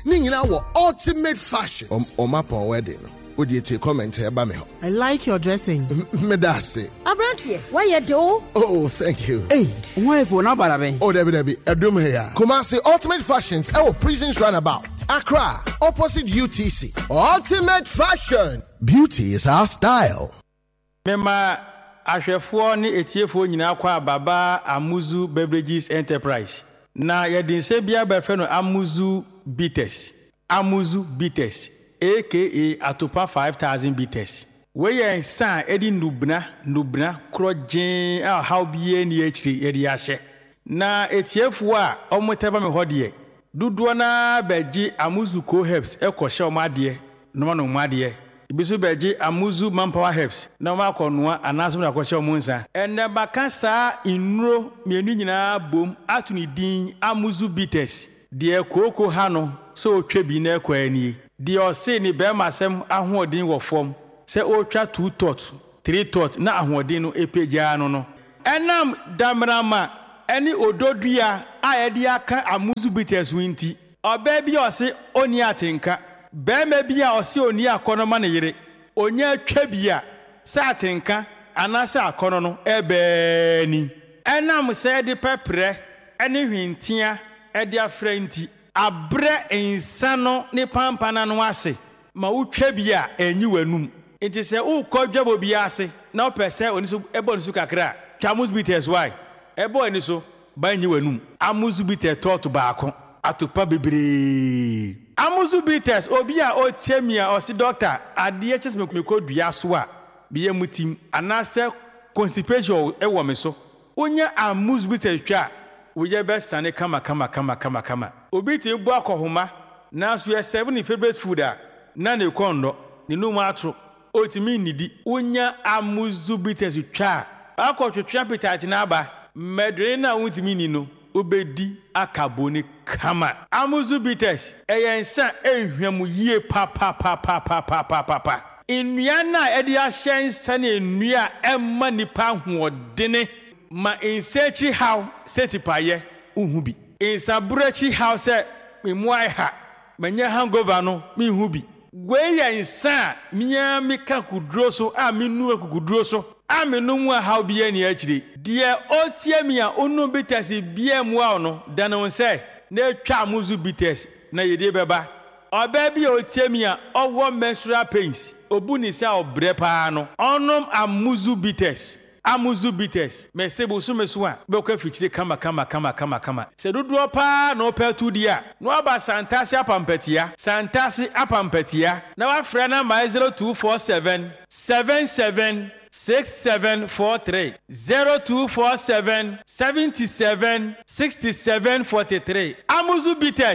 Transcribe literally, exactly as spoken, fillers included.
Ningina wa ultimate fashion. Um, Omapon wedding. Would you take comment here by me? I like your dressing. Medase. Abrantie, why you do? Oh, thank you. Hey, why for na barabe? Oh, Debbie Debbie, Edum here. Kumasi Ultimate Fashions. Our prisons runabout. Accra, opposite U T C. Ultimate Fashion. Beauty is our style. Mema ahwefo ne etiefo nyina kwa baba Amuzu Beverages Enterprise. Na yedinse bia befe no Amuzu Bitters. Amuzu Bitters. aka Atopa five thousand bitters. We yen san edi nubna nubna krojen a how bie ni achiri yedi ahye. Na etiefu a omoteba me hodie. Duduo na beji Amuzu Co Herbs ekoshe omade no ma no omade. Ibisu beji Amuzu Manpower Herbs na ma konoa anaso na koshe omunsa. Ene baka sa inuro mienu nyina bom atuni din Amuzu Bitters. Die koko ha no so twa bi na ekwani. The ose ni be masem ahoodin wo fom se o twa two tot three tot na ahoodin no epeja no no enam damrama eni ododua a yede aka Amuzu Bitters winti oba bi ose oni atenka be ma bi a ose oni akono ne yire onya twa bia se atenka anase akono no ebe ni enam se de pepre eni hwintia e de afranti abre insano ne pampana no ase ma wutwa bia enyi wanum enti se ukodwabo bia ase na opese oni so ebo ni so kakra Amuzu Bitters why ebo ni so ba enyi wanum Amuzu Bitters tot baako atopa bebre Amuzu Bitters obi a otiamia osi doctor ade ches me kodua so a biye mutim anase constipation e wo me so onya Amuzu Bitters twa woye be sane kama kama kama kama kama obi te bu akohoma na so ye seven favorite food a na ne kondo ne no mu atro otimi nidi wonya Amuzu Bitters twa akotwetwa pitati na aba medre na wotimi ni no obedi akaboni kama Amuzu Bitters eyensa ehwam yie pa pa pa pa pa pa pa pa pa nnua na edi ahyensa na nnua emma nipa hoodene ma insechi how setipaye uhubi insabrechi how se memuai ha manya hangover no me hubi gwe ya insa miya mika kudro so a menu akudro so a menu mu how bia ni achire de otie mia onu Bitters bia mu a no dano se na twa Amuzu Bitters na yede beba oba bia otie mia owo menstrual pains obuni se obre pa no onom Amuzu Bitters Amuzu Bitters me sebo so me so a be ko fichire kama kama kama kama kama se dudu pa no pa tu dia no aba santasi apampatia santasi apampatia na wa frɛ na my zero two four seven seven seven six seven four three zero two four seven seven seven six seven four three Amuzu Bitters